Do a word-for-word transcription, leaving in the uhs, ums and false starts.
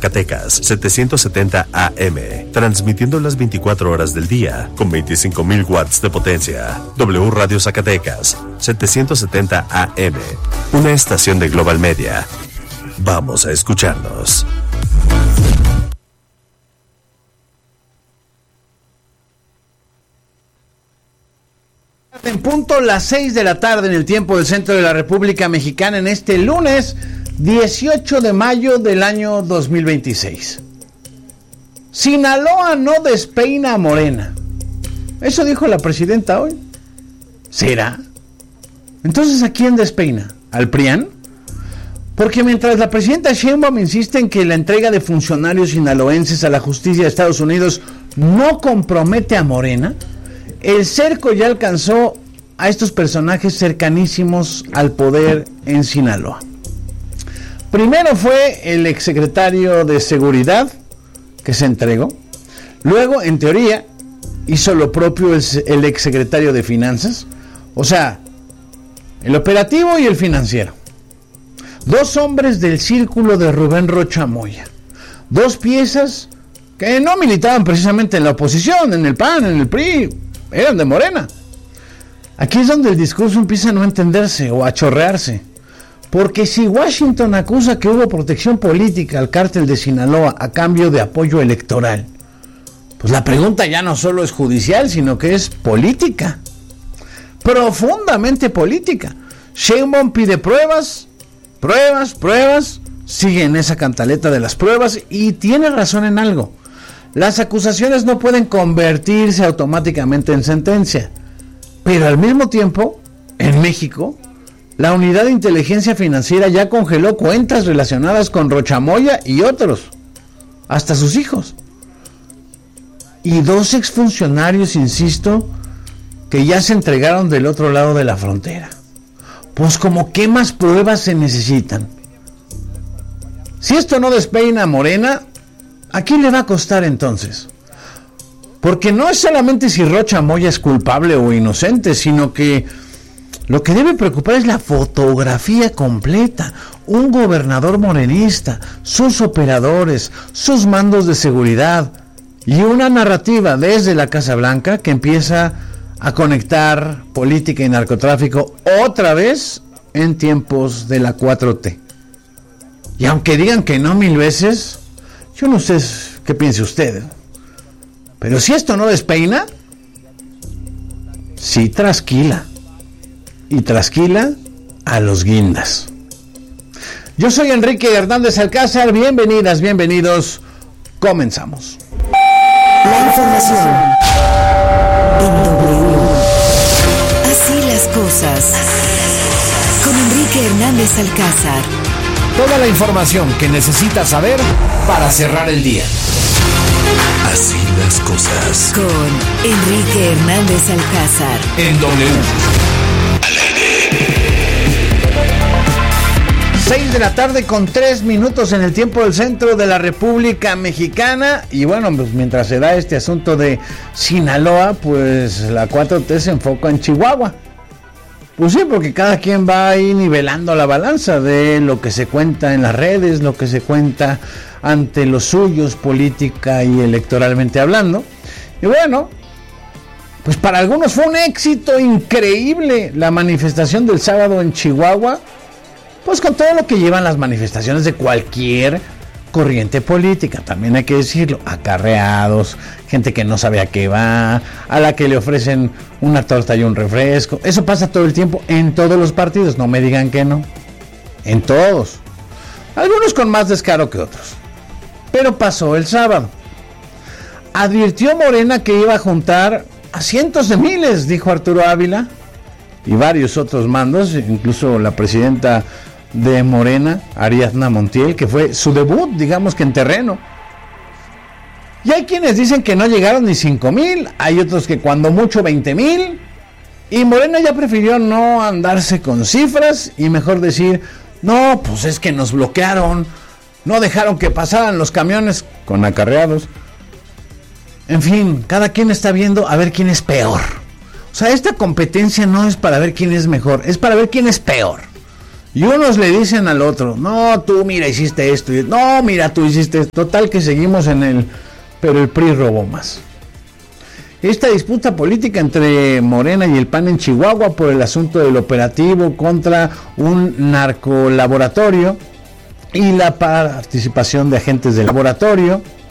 Zacatecas, setecientos setenta A M, transmitiendo las veinticuatro horas del día con veinticinco mil watts de potencia. W Radio Zacatecas, setecientos setenta A M, una estación de Global Media. Vamos a escucharnos. En punto las seis de la tarde en el tiempo del centro de la República Mexicana en este lunes dieciocho de mayo del año dos mil veintiséis. Sinaloa no despeina a Morena. Eso dijo la presidenta hoy. ¿Será? Entonces, ¿a quién despeina? ¿Al PRIAN? Porque mientras la presidenta Sheinbaum insiste en que la entrega de funcionarios sinaloenses a la justicia de Estados Unidos no compromete a Morena, el cerco ya alcanzó a estos personajes cercanísimos al poder en Sinaloa. Primero fue el exsecretario de Seguridad, que se entregó. Luego, en teoría, hizo lo propio el, el exsecretario de Finanzas. O sea, el operativo y el financiero. Dos hombres del círculo de Rubén Rocha Moya. Dos piezas que no militaban precisamente en la oposición, en el P A N, en el P R I, eran de Morena. Aquí es donde el discurso empieza a no entenderse o a chorrearse. Porque si Washington acusa que hubo protección política al cártel de Sinaloa a cambio de apoyo electoral, pues la pregunta ya no solo es judicial, sino que es política. Profundamente política. Sheinbaum pide pruebas, pruebas, pruebas, sigue en esa cantaleta de las pruebas y tiene razón en algo. Las acusaciones no pueden convertirse automáticamente en sentencia, pero al mismo tiempo, en México, la Unidad de Inteligencia Financiera ya congeló cuentas relacionadas con Rocha Moya y otros, hasta sus hijos. Y dos exfuncionarios, insisto, que ya se entregaron del otro lado de la frontera. Pues como qué más pruebas se necesitan. Si esto no despeina a Morena, ¿a quién le va a costar entonces? Porque no es solamente si Rocha Moya es culpable o inocente, sino que lo que debe preocupar es la fotografía completa. Un gobernador morenista, sus operadores, sus mandos de seguridad y una narrativa desde la Casa Blanca que empieza a conectar política y narcotráfico otra vez en tiempos de la cuatro T. Y aunque digan que no mil veces, yo no sé qué piense usted, pero si esto no despeina, sí trasquila. Y trasquila a los guindas. Yo soy Enrique Hernández Alcázar, bienvenidas, bienvenidos, comenzamos. La información en W. Así las cosas. Con Enrique Hernández Alcázar. Toda la información que necesitas saber para cerrar el día. Así las cosas. Con Enrique Hernández Alcázar. En W. seis de la tarde con tres minutos en el tiempo del centro de la República Mexicana. Y bueno, pues mientras se da este asunto de Sinaloa, pues la cuatro T se enfoca en Chihuahua. Pues sí, porque cada quien va ahí nivelando la balanza de lo que se cuenta en las redes, lo que se cuenta ante los suyos, política y electoralmente hablando. Y bueno, pues para algunos fue un éxito increíble la manifestación del sábado en Chihuahua, pues con todo lo que llevan las manifestaciones de cualquier corriente política, también hay que decirlo, acarreados, gente que no sabe a qué va, a la que le ofrecen una torta y un refresco. Eso pasa todo el tiempo en todos los partidos, no me digan que no, en todos, algunos con más descaro que otros, pero pasó el sábado. Advirtió Morena que iba a juntar a cientos de miles, dijo Arturo Ávila, y varios otros mandos, incluso la presidenta de Morena, Ariadna Montiel, que fue su debut, digamos que en terreno. Y hay quienes dicen que no llegaron ni cinco mil, hay otros que cuando mucho veinte mil, y Morena ya prefirió no andarse con cifras y mejor decir, no, pues es que nos bloquearon, no dejaron que pasaran los camiones con acarreados. En fin, cada quien está viendo a ver quién es peor. O sea, esta competencia no es para ver quién es mejor, es para ver quién es peor. Y unos le dicen al otro, no, tú mira, hiciste esto, y, no, mira, tú hiciste esto. Total que seguimos en el, pero el P R I robó más. Esta disputa política entre Morena y el P A N en Chihuahua por el asunto del operativo contra un narcolaboratorio y la participación de agentes del laboratorio